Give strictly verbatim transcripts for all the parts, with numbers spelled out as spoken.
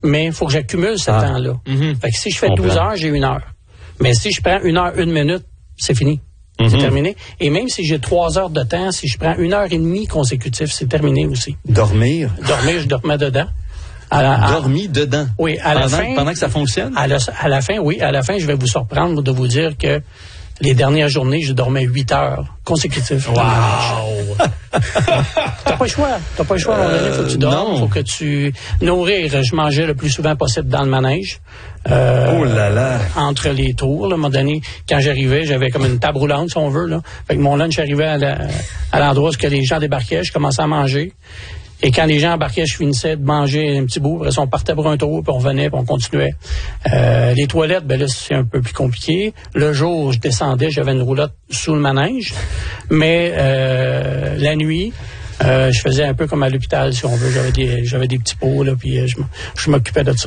mais il faut que j'accumule ce Ah. temps-là. Mm-hmm. Fait que si je fais Comprends. douze heures, j'ai une heure. Mais si je prends une heure, une minute, c'est fini. Mm-hmm. C'est terminé. Et même si j'ai trois heures de temps, si je prends une heure et demie consécutive, c'est terminé aussi. Dormir. Dormir, je dormais dedans. À la, à- Dormi dedans. oui, à la pendant, fin. pendant que ça fonctionne? À la, à la fin, oui, à la fin, je vais vous surprendre de vous dire que les dernières journées, je dormais huit heures consécutives. Wow! T'as pas le choix. T'as pas le choix. À un moment donné, faut que tu dormes, non. faut que tu nourrir. Je mangeais le plus souvent possible dans le manège. Euh, Oh là là. Entre les tours, là, à un moment donné, quand j'arrivais, j'avais comme une table roulante, si on veut, là. Fait que mon lunch arrivait à, la- à l'endroit où que les gens débarquaient, je commençais à manger. Et quand les gens embarquaient, je finissais de manger un petit bout. Après ça, on partait pour un tour, puis on venait, puis on continuait. Euh, les toilettes, ben là, c'est un peu plus compliqué. Le jour, je descendais, j'avais une roulotte sous le manège. Mais euh, la nuit, euh, je faisais un peu comme à l'hôpital, si on veut. J'avais des, j'avais des petits pots, là, puis euh, je, m- je m'occupais de ça.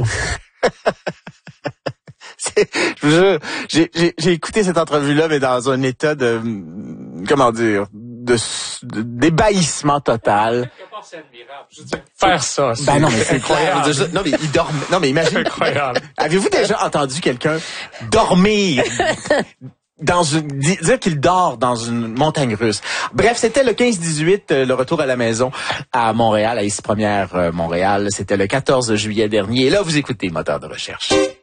C'est- je vous jure, j'ai, j'ai, j'ai écouté cette entrevue-là, mais dans un état de, comment dire, de, de d'ébahissement total. Faire ça, c'est Ben non, mais c'est incroyable. incroyable. Non, mais il dorme. Non, mais imagine. Incroyable. Avez-vous déjà entendu quelqu'un dormir dans une, di- dire qu'il dort dans une montagne russe? Bref, c'était le quinze dix-huit, euh, le retour à la maison à Montréal, à Ici Première euh, Montréal. C'était le quatorze juillet dernier. Et là, vous écoutez Moteur de recherche.